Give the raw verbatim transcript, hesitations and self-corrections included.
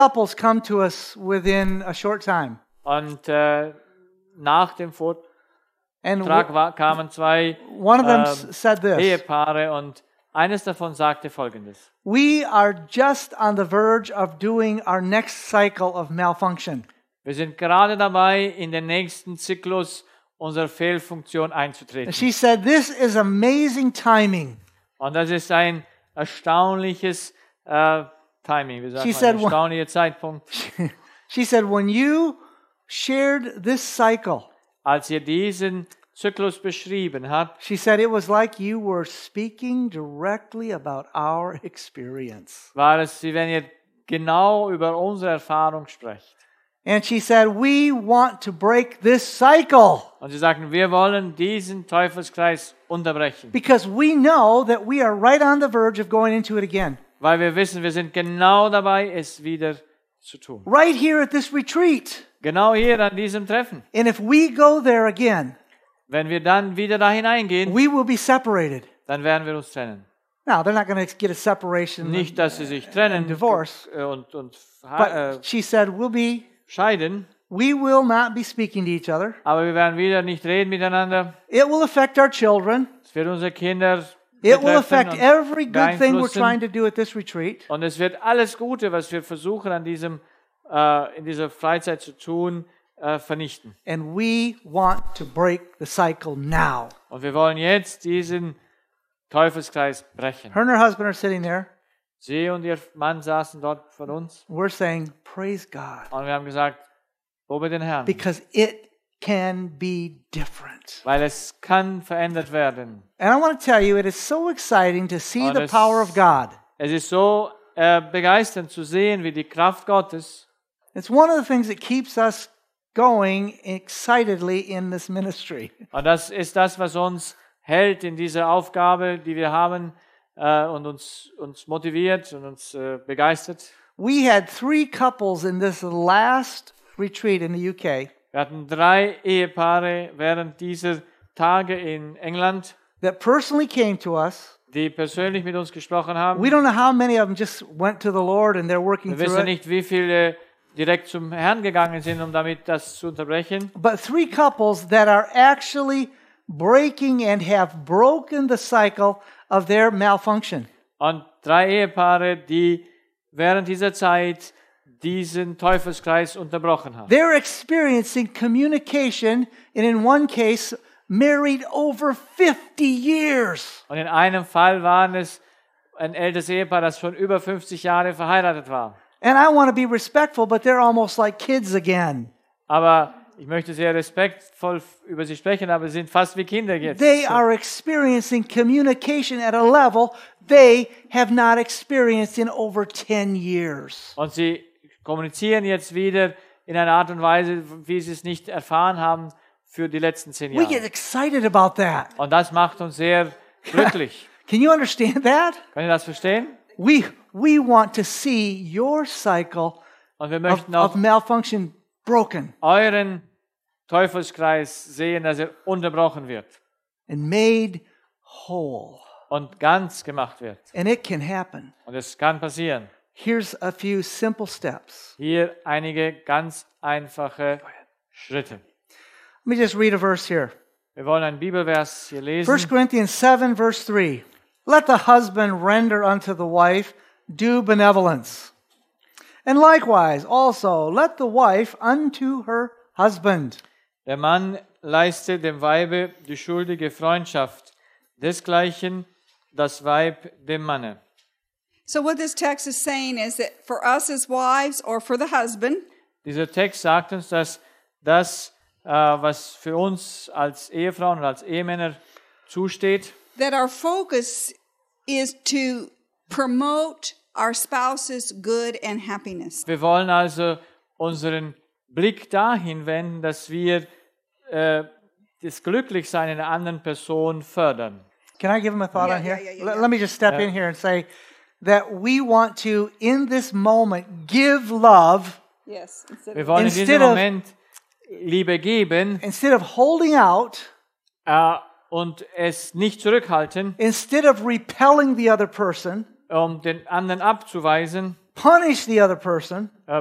couples come to us within a short time. Und äh, nach dem Vortrag And war, kamen zwei one of them ähm, s- said this. Ehepaare und eines davon sagte Folgendes. We are just on the verge of doing our next cycle of malfunction. Wir sind gerade dabei, in den nächsten Zyklus unserer Fehlfunktion einzutreten. She said, this is amazing timing. Und das ist ein erstaunliches äh, Timing, wie sagt She man, said, ein erstaunlicher Zeitpunkt. She said, when you shared this cycle, Als ihr diesen Zyklus beschrieben habt, she said, it was like you were speaking directly about our experience. war es, wie wenn ihr genau über unsere Erfahrung sprecht. And she said, we want to break this cycle Und sie sagten, wir wollen diesen Teufelskreis unterbrechen, because we know that we are right on the verge of going into it again. weil wir wissen, wir sind genau dabei, es wieder zu tun. Right here at this retreat. Genau hier an diesem Treffen. And if we go there again, Wenn wir dann wieder da hineingehen, we will be separated. dann werden wir uns trennen. Now, they're not going to get a separation Nicht, dass sie sich trennen divorce. und, und äh, But she said, we'll be, scheiden, we will not be speaking to each other. aber wir werden wieder nicht reden miteinander. It will affect our children. Es wird unsere Kinder It will betreffen affect und every good thing we're beeinflussen. trying to do at this retreat. Und es wird alles Gute, was wir versuchen an diesem, äh, in dieser Freizeit zu tun, äh, vernichten. And we want to break the cycle now. Und wir wollen jetzt diesen Teufelskreis brechen. Her and her husband are sitting there. Sie und ihr Mann saßen dort von uns We're saying, praise God, und wir haben gesagt, lobe den Herrn, because it can be different. weil es kann verändert werden. And I want to tell you, it is so exciting to see Und the es- power of God. Es ist so äh, begeisternd zu sehen, wie die Kraft Gottes, It's one of the things that keeps us going excitedly in this ministry. und das ist das, was uns hält in dieser Aufgabe, die wir haben äh, und uns, uns motiviert und uns äh, begeistert. We had three couples in this last retreat in the U K Wir hatten drei Ehepaare während dieser Tage in England, that personally came to us. die persönlich mit uns gesprochen haben. We don't know how many of them just went to the Lord and they're working Wir through wissen it. nicht, wie viele direkt zum Herrn gegangen sind, um damit das zu unterbrechen. But three couples that are actually breaking and have broken the cycle of their malfunction. Und drei Ehepaare, die während dieser Zeit diesen Teufelskreis unterbrochen haben. They're experiencing communication, and in one case, married over fifty years. Und in einem Fall waren es ein älteres Ehepaar, das schon über fünfzig Jahre verheiratet war. And I want to be respectful, but they're almost like kids again. Aber ich möchte sehr respektvoll über sie sprechen, aber sie sind fast wie Kinder jetzt. They are experiencing communication at a level they have not experienced in over ten years. Und sie kommunizieren jetzt wieder in einer Art und Weise, wie sie es nicht erfahren haben für die letzten zehn We get Jahre. excited about that. Und das macht uns sehr glücklich. Can you understand that? Könnt ihr das verstehen? We, we want to see your cycle Und wir of, möchten of auch malfunction broken euren Teufelskreis sehen, dass er unterbrochen wird and made whole. und ganz gemacht wird. And it can happen. Und es kann passieren. Here's a few simple steps. Hier einige ganz einfache Schritte. Let me just read a verse here. Wir wollen einen Bibelvers hier lesen. First Corinthians seven, verse three. Let the husband render unto the wife due benevolence. And likewise also let the wife unto her husband. Der Mann leiste dem Weibe die schuldige Freundschaft, desgleichen das Weib dem Manne. So what this text is saying is that for us as wives or for the husband, Dieser Text sagt uns, dass das, äh, was für uns als Ehefrauen und als Ehemänner zusteht, that our focus is to promote our spouse's good and happiness. wir wollen also unseren Blick dahin wenden, dass wir äh, das Glücklichsein einer anderen Person fördern. Can I give him a thought Yeah, on here? yeah, yeah, yeah, let, yeah. let me just step in here and say that we want to, in this moment, give love Yes. Instead Wir of, wollen in diesem Instead of- Moment Liebe geben instead of holding out, äh, und es nicht zurückhalten, instead of repelling the other person. um den anderen abzuweisen. punish the other person,